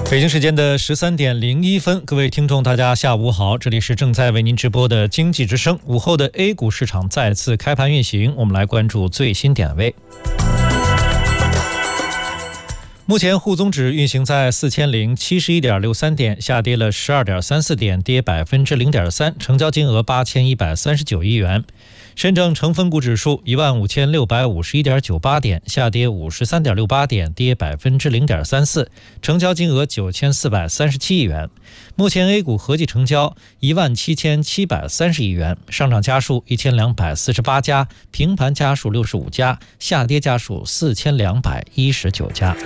北京时间的13:01，各位听众大家下午好，这里是正在为您直播的经济之声。午后的 A 股市场再次开盘运行，我们来关注最新点位。目前沪综指运行在4071.63点，下跌了12.34点，跌0.3%，成交金额8139亿元。深证成分股指数15651.98点，下跌53.68点，跌0.34%，成交金额9437亿元。目前 A 股合计成交17730亿元，上涨家数1248家，平盘家数65家，下跌家数4219家。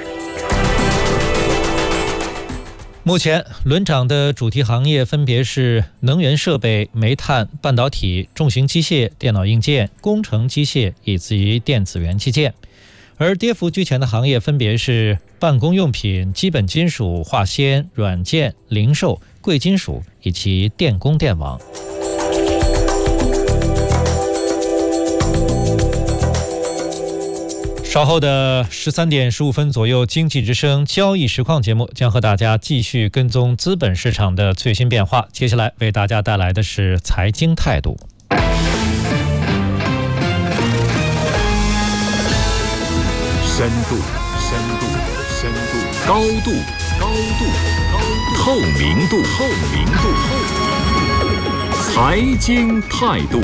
目前轮涨的主题行业分别是能源设备、煤炭、半导体、重型机械、电脑硬件、工程机械以及电子元器件，而跌幅居前的行业分别是办公用品、基本金属、化纤、软件、零售、贵金属以及电工电网。稍后的13:15左右，经济之声交易实况节目将和大家继续跟踪资本市场的最新变化。接下来为大家带来的是财经态度。 深度，高度，透明度，财经态度。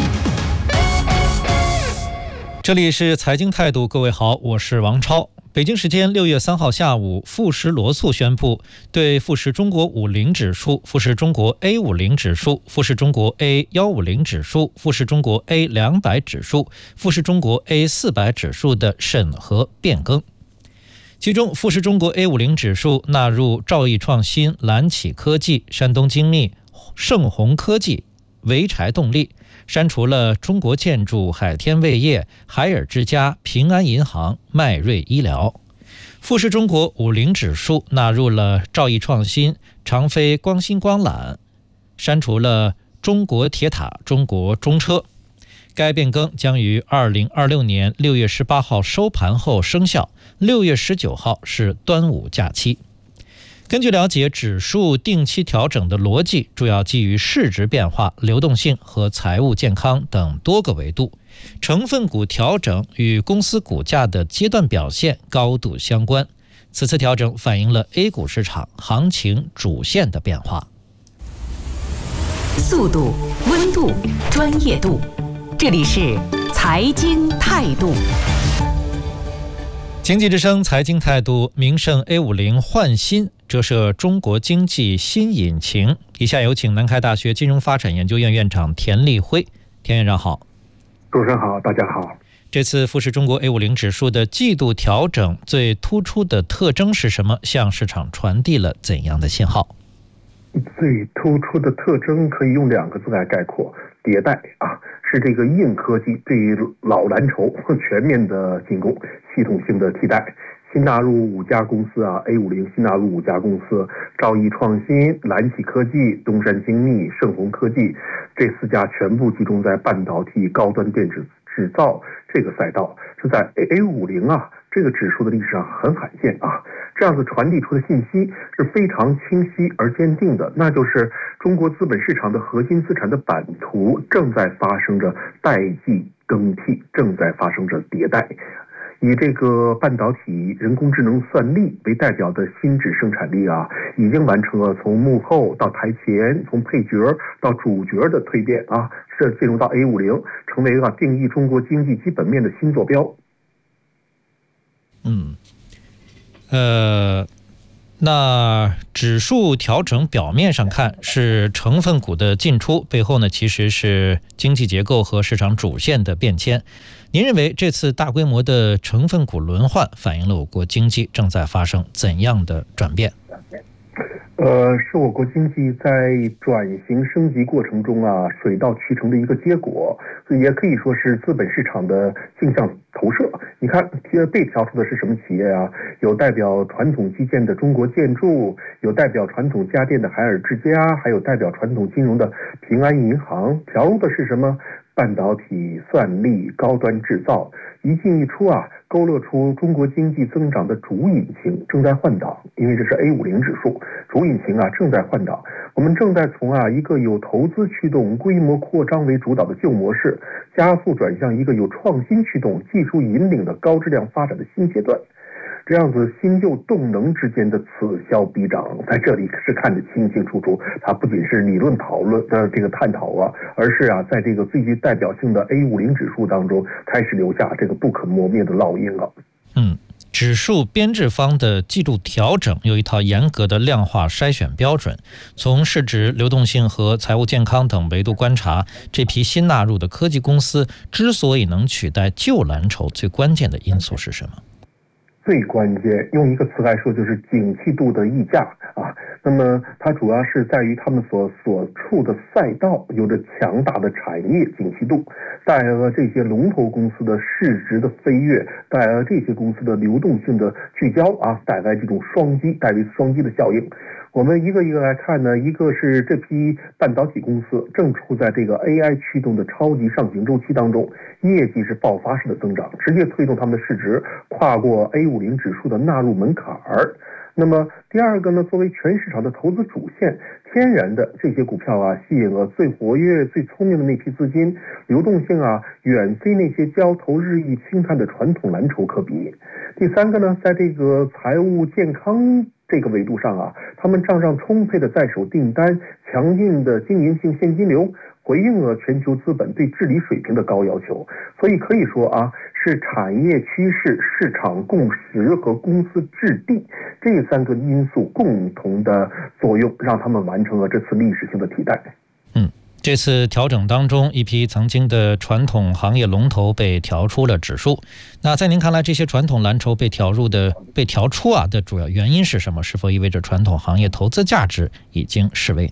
这里是财经态度，各位好，我是王超。北京时间6月3号下午，富时罗素宣布对富时中国50指数、富时中国 A50 指数、富时中国 A150 指数、富时中国 A200 指数、富时中国 A400 指数的审核变更。其中，富时中国 A50 指数纳入兆易创新、蓝启科技、山东精密、盛虹科技、潍柴动力，删除了中国建筑、海天味业、海尔之家、平安银行、迈瑞医疗。富时中国50指数纳入了兆易创新、长飞光芯光缆，删除了中国铁塔、中国中车。该变更将于2026年6月18号收盘后生效，6月19号是端午假期。根据了解，指数定期调整的逻辑主要基于市值变化、流动性和财务健康等多个维度，成分股调整与公司股价的阶段表现高度相关。此次调整反映了 A 股市场行情主线的变化。 速度、温度、专业度，这里是财经态度。 经济之声财经态度，名胜 A50 焕新，折射中国经济新引擎。以下有请南开大学金融发展研究院院长田立辉。田院长好。 主持人好，大家好。 这次富时中国 A50 指数的季度调整最突出的特征是什么？向市场传递了怎样的信号？ 最突出的特征可以用2个字来概括：迭代啊，是这个硬科技对于老蓝筹全面的进攻，系统性的替代。新纳入5家公司啊 ，A50 新纳入5家公司，兆易创新、蓝启科技、东山精密、盛虹科技，这4家全部集中在半导体、高端电子制造这个赛道，是在 A50 啊这个指数的历史上很罕见啊。这样子传递出的信息是非常清晰而坚定的，那就是中国资本市场的核心资产的版图正在发生着代际更替，正在发生着迭代。以这个半导体、人工智能、算力为代表的新质生产力啊，已经完成了从幕后到台前、从配角到主角的蜕变啊，是进入到 A50， 成为定义中国经济基本面的新坐标。 那指数调整表面上看是成分股的进出，背后呢其实是经济结构和市场主线的变迁。您认为这次大规模的成分股轮换反映了我国经济正在发生怎样的转变？ 是我国经济在转型升级过程中啊水到渠成的一个结果，所以也可以说是资本市场的镜像投射。你看被调出的是什么企业啊？有代表传统基建的中国建筑，有代表传统家电的海尔之家，还有代表传统金融的平安银行。调入的是什么？ 半导体、算力、高端制造一进一出啊，勾勒出中国经济增长的主引擎正在换挡。因为这是 A50 指数，主引擎啊正在换挡。我们正在从一个有投资驱动、规模扩张为主导的旧模式，加速转向一个有创新驱动、技术引领的高质量发展的新阶段。这样子新旧动能之间的此消彼长，在这里是看得清清楚楚。它不仅是理论讨论的这个探讨啊，而是在这个最具代表性的 A50 指数当中开始留下这个不可磨灭的烙印了。 指数编制方的季度调整有一套严格的量化筛选标准，从市值、流动性和财务健康等维度观察，这批新纳入的科技公司之所以能取代旧蓝筹，最关键的因素是什么？ 最关键用一个词来说，就是景气度的溢价啊。那么它主要是在于他们所处的赛道有着强大的产业景气度，带来了这些龙头公司的市值的飞跃，带来了这些公司的流动性的聚焦啊，带来这种带来双击的效应。我们一个一个来看呢，一个是这批半导体公司正处在这个 AI 驱动的超级上行周期当中，业绩是爆发式的增长，直接推动他们的市值跨过 A50 指数的纳入门槛儿。那么第二个呢，作为全市场的投资主线，天然的这些股票吸引了最活跃、最聪明的那批资金，流动性远非那些交投日益轻淡的传统蓝筹可比。第三个呢，在这个财务健康这个维度上他们账上充沛的在手订单、强劲的经营性现金流，回应了全球资本对治理水平的高要求。所以可以说是产业趋势、市场共识和公司质地这三个因素共同的作用，让他们完成了这次历史性的替代。 这次调整当中，一批曾经的传统行业龙头被调出了指数。那在您看来，这些传统蓝筹被调出的主要原因是什么？是否意味着传统行业投资价值已经式微？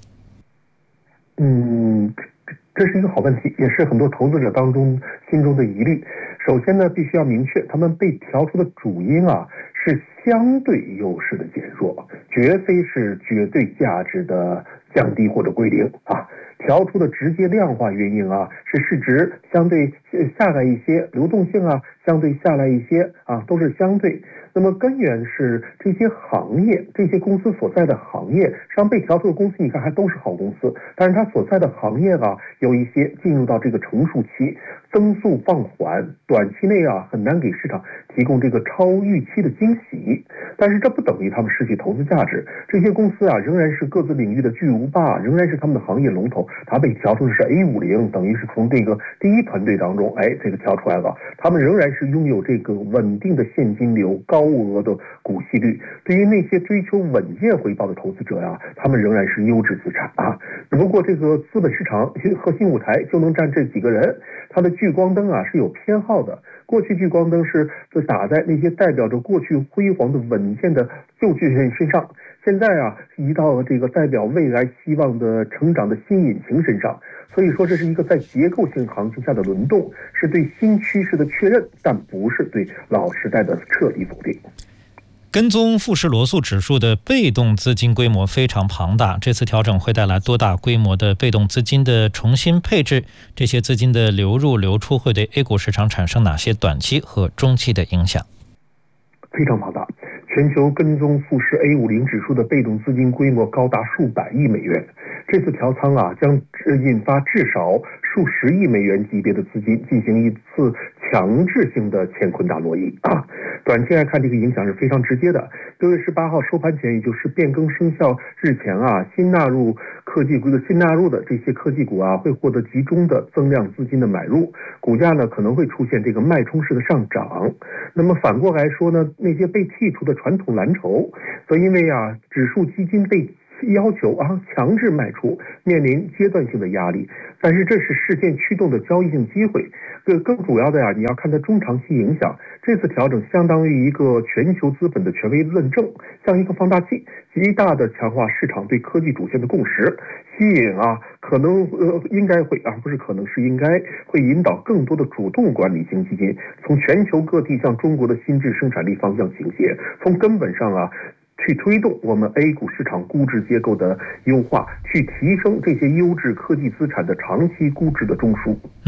这是一个好问题，也是很多投资者当中心中的疑虑。首先呢，必须要明确，他们被调出的主因是相对优势的减弱，绝非是绝对价值的降低或者归零调出的直接量化原因是市值相对下来一些，流动性相对下来一些都是相对。那么根源是这些行业、这些公司所在的行业，实际上被调出的公司你看还都是好公司，但是它所在的行业有一些进入到这个成熟期，增速放缓，短期内很难给市场提供这个超预期的惊喜。但是这不等于他们失去投资价值，这些公司仍然是各自领域的巨无霸，仍然是他们的行业龙头。它被调出的是 A50， 等于是从这个第一团队当中这个调出来了，他们仍然是拥有这个稳定的现金流、高额的股息率。对于那些追求稳健回报的投资者他们仍然是优质资产只不过这个资本市场核心舞台就能站这几个人，它的聚光灯是有偏好的。过去聚光灯是打在那些代表着过去辉煌的稳健的旧巨人身上，现在移到了这个代表未来希望的成长的新引擎身上。所以说这是一个在结构性行情下的轮动，是对新趋势的确认，但不是对老时代的彻底否定。 跟踪富时罗素指数的被动资金规模非常庞大，这次调整会带来多大规模的被动资金的重新配置？这些资金的流入流出会对 A 股市场产生哪些短期和中期的影响？ 非常庞大，全球跟踪富时 A50 指数的被动资金规模高达数百亿美元。这次调仓将引发至少数十亿美元级别的资金进行一次强制性的乾坤大挪移短期来看，这个影响是非常直接的。6月18号收盘前，也就是变更生效日前新纳入的这些科技股会获得集中的增量资金的买入，股价呢可能会出现这个脉冲式的上涨。那么反过来说呢，那些被剔除的传统蓝筹，则因为指数基金被要求强制卖出，面临阶段性的压力。但是这是事件驱动的交易性机会。更主要的你要看它中长期影响。这次调整相当于一个全球资本的权威论证，像一个放大器，极大的强化市场对科技主线的共识，吸引可能应该会不是可能是应该会引导更多的主动管理型基金从全球各地向中国的新质生产力方向倾斜，从根本上去推动我们 A 股市场估值结构的优化，去提升这些优质科技资产的长期估值的中枢。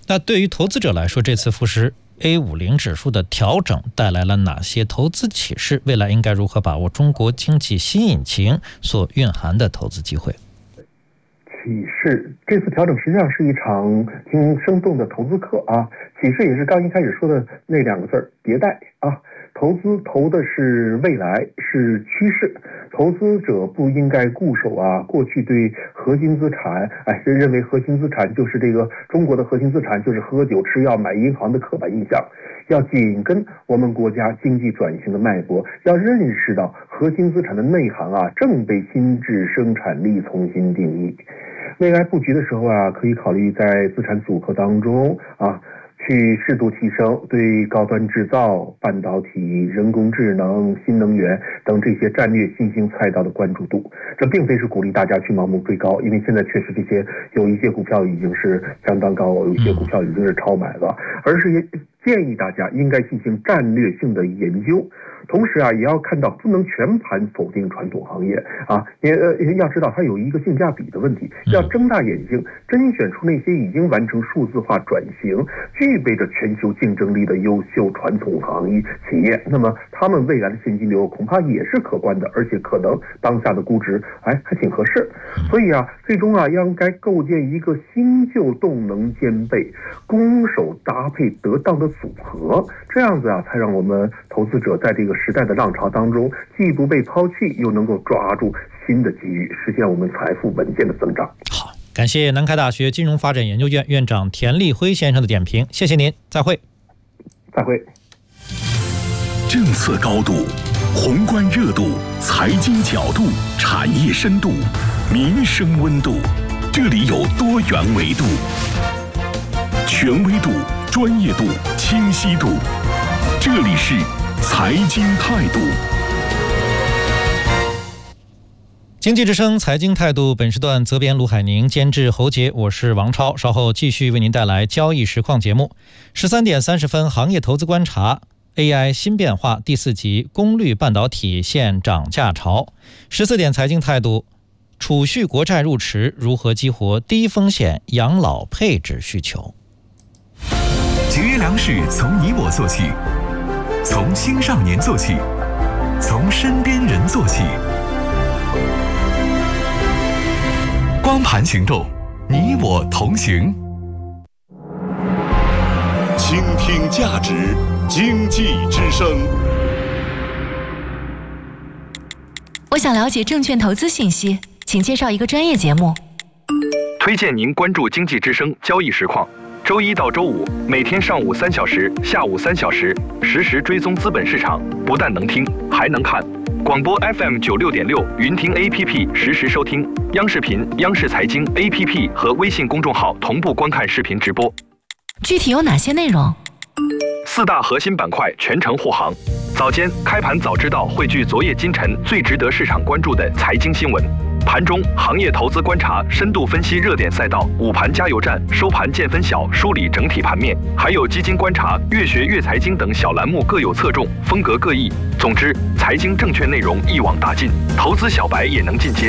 那对于投资者来说，这次富时 A50 指数的调整带来了哪些投资启示？未来应该如何把握中国经济新引擎所蕴含的投资机会？ 启示，这次调整实际上是一场挺生动的投资课啊。启示也是刚一开始说的那2个字，迭代啊。投资投的是未来，是趋势。投资者不应该固守过去对核心资产，认为核心资产就是这个中国的核心资产就是喝酒吃药买银行的刻板印象。要紧跟我们国家经济转型的脉搏，要认识到核心资产的内涵正被新质生产力重新定义。未来布局的时候可以考虑在资产组合当中去适度提升对高端制造、半导体、人工智能、新能源等这些战略新兴赛道的关注度。这并非是鼓励大家去盲目追高，因为现在确实有一些股票已经是相当高，有一些股票已经是超买了，而是也建议大家应该进行战略性的研究。同时也要看到不能全盘否定传统行业也要知道它有一个性价比的问题，要睁大眼睛甄选出那些已经完成数字化转型、具备着全球竞争力的优秀传统行业企业，那么他们未来的现金流恐怕也是可观的，而且可能当下的估值还挺合适。所以最终应该构建一个新旧动能兼备、攻守搭配得当的组合，这样子才让我们投资者在这个时代的浪潮当中，既不被抛弃，又能够抓住新的机遇，实现我们财富稳健的增长。 好，感谢南开大学金融发展研究院院长田立辉先生的点评，谢谢您，再会。 再会。 政策高度、宏观热度、财经角度、产业深度、民生温度，这里有多元维度，权威度、专业度、清晰度，这里是财经态度。 经济之声财经态度，本时段责编卢海宁，监制侯杰，我是王超。稍后继续为您带来交易实况节目。13点30分，行业投资观察 AI 新变化第4集，功率半导体现涨价潮。14点财经态度，储蓄国债入池如何激活低风险养老配置需求？ 节约粮食从你我做起，从青少年做起，从身边人做起。光盘行动，你我同行。 倾听价值，经济之声。 我想了解证券投资信息，请介绍一个专业节目。 推荐您关注经济之声交易实况，周一到周五每天上午3小时、下午3小时，实时追踪资本市场，不但能听，还能看。广播 FM 96.6，云听 APP 实时收听，央视频、央视财经 APP 和微信公众号同步观看视频直播。 具体有哪些内容 ？4大核心板块全程护航。早间开盘早知道汇聚昨夜今晨最值得市场关注的财经新闻。盘中行业投资观察，深度分析热点赛道，午盘加油站，收盘见分晓，梳理整体盘面，还有基金观察、越学越财经等小栏目各有侧重，风格各异。总之，财经证券内容一网打尽，投资小白也能进阶。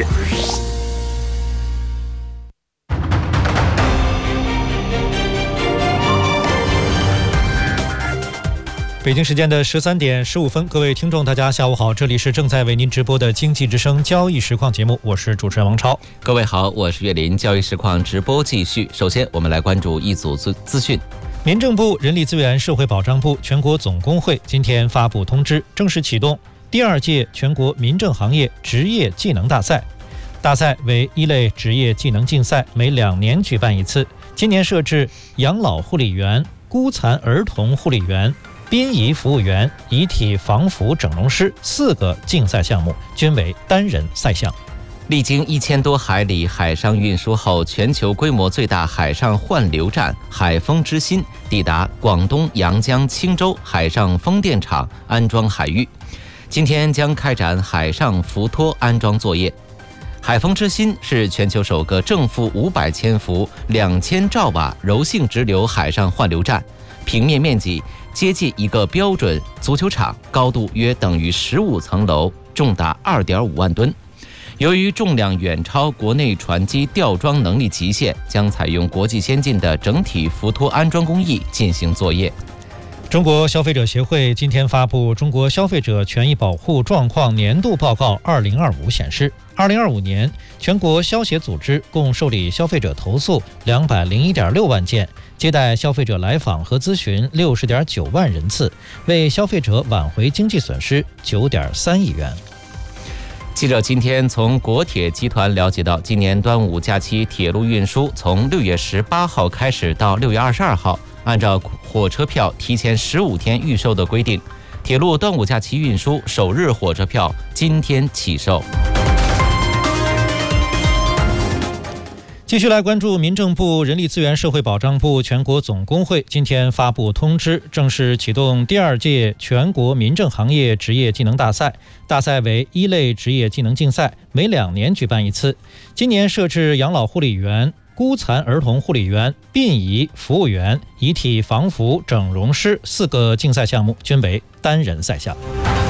北京时间的13点15分，各位听众大家下午好，这里是正在为您直播的经济之声交易实况节目，我是主持人王超。 各位好，我是岳林。交易实况直播继续，首先我们来关注一组资讯。 民政部、人力资源社会保障部、全国总工会今天发布通知，正式启动第2届全国民政行业职业技能大赛。大赛为一类职业技能竞赛，每2年举办一次。今年设置养老护理员、孤残儿童护理员、殡仪服务员、遗体防腐整容师4个竞赛项目，均为单人赛项。 历经1000多海里海上运输后，全球规模最大海上换流站海风之心抵达广东阳江青州海上风电场安装海域，今天将开展海上浮托安装作业。海风之心是全球首个正负500千伏、2000兆瓦柔性直流海上换流站，平面面积接近一个标准足球场，高度约等于15层楼，重达2.5万吨。 由于重量远超国内船机吊装能力极限，将采用国际先进的整体浮托安装工艺进行作业。 中国消费者协会今天发布《中国消费者权益保护状况年度报告2025》显示，2025年全国消协组织共受理消费者投诉201.6万件，接待消费者来访和咨询60.9万人次，为消费者挽回经济损失9.3亿元。 记者今天从国铁集团了解到，今年端午假期铁路运输从6月18号开始到6月22号，按照火车票提前15天预售的规定，铁路端午假期运输首日火车票今天起售。 继续来关注民政部人力资源社会保障部全国总工会今天发布通知，正式启动第2届全国民政行业职业技能大赛。大赛为1类职业技能竞赛，每2年举办一次。今年设置养老护理员、孤残儿童护理员、殡仪服务员、遗体防腐整容师4个竞赛项目，均为单人赛项。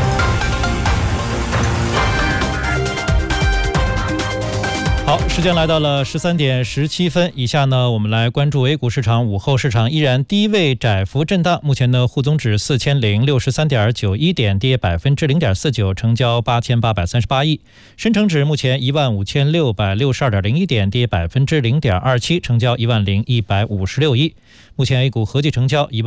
好，时间来到了13点17分，以下呢，我们来关注 A 股市场。午后市场依然低位窄幅震荡，目前呢，沪综指4063.91点，跌0.49%，成交8838亿；深成指目前15662.01点，跌0.27%，成交10156亿。目前 A 股合计成交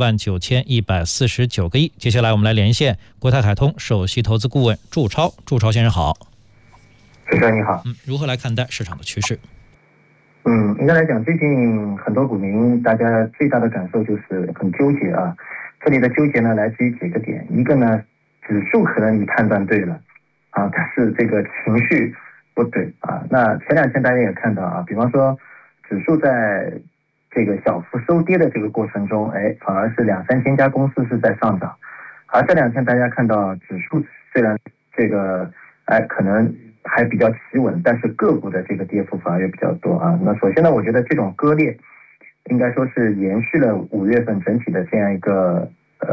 19149个亿。接下来我们来连线国泰海通首席投资顾问祝超，祝超先生好。 主持人你好。 如何来看待市场的趋势？ 应该来讲，最近很多股民大家最大的感受就是很纠结啊。这里的纠结呢，来自于几个点。一个呢，指数可能你判断对了啊，但是这个情绪不对啊。那前2天大家也看到啊，比方说指数在这个小幅收跌的这个过程中，反而是2-3千家公司是在上涨。而这2天大家看到指数虽然这个可能还比较企稳，但是个股的这个跌幅反而也比较多啊。那首先呢，我觉得这种割裂应该说是延续了5月份整体的这样一个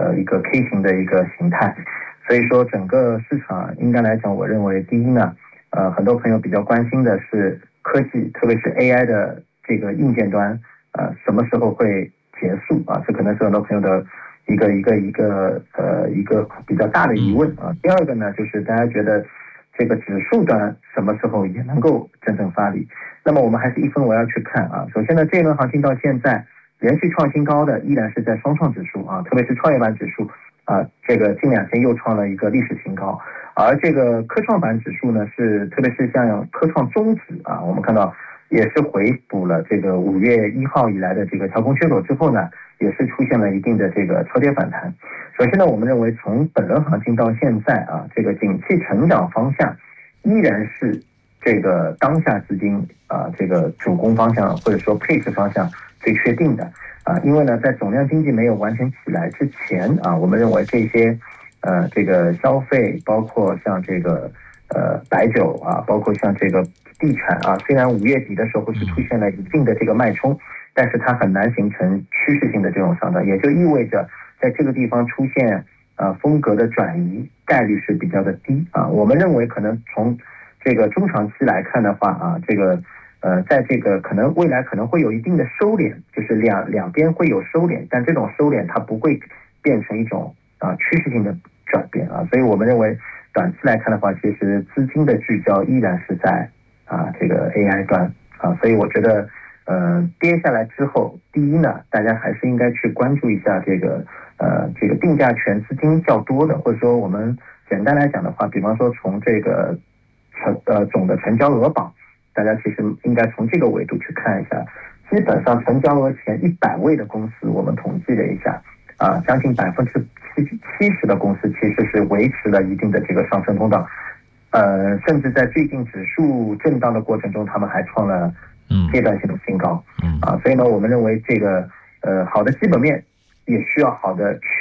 K 型的一个形态。所以说整个市场应该来讲，我认为第一呢，很多朋友比较关心的是科技，特别是 AI 的这个硬件端什么时候会结束啊？这可能是很多朋友的一个比较大的疑问啊。第二个呢，就是大家觉得这个指数端什么时候也能够真正发力？那么我们还是一分为二去看啊。首先呢，这一轮行情到现在连续创新高的依然是在双创指数啊，特别是创业板指数啊，这个近2天又创了一个历史新高。而这个科创板指数呢，特别是像科创中指啊，我们看到也是回补了这个5月1号以来的这个调控缺口之后呢，也是出现了一定的这个超跌反弹。首先呢，我们认为从本轮行情到现在啊，这个景气成长方向依然是这个当下资金这个主攻方向或者说配置方向最确定的啊。因为呢，在总量经济没有完全起来之前啊，我们认为这些这个消费，包括像这个白酒啊，包括像这个地产啊，虽然5月底的时候是出现了一定的这个脉冲，但是它很难形成趋势性的这种上涨，也就意味着在这个地方出现风格的转移概率是比较的低啊。我们认为可能从这个中长期来看的话啊，这个在这个可能未来可能会有一定的收敛，就是两边会有收敛，但这种收敛它不会变成一种趋势性的转变啊。所以我们认为短期来看的话，其实资金的聚焦依然是在这个 AI 端啊。所以我觉得跌下来之后，第一呢，大家还是应该去关注一下这个定价权资金较多的，或者说我们简单来讲的话，比方说从这个总的成交额榜，大家其实应该从这个维度去看一下。基本上成交额前100位的公司，我们统计了一下将近70%的公司其实是维持了一定的这个上升通道，甚至在最近指数震荡的过程中，他们还创了阶段性的新高所以呢，我们认为这个好的基本面也需要好的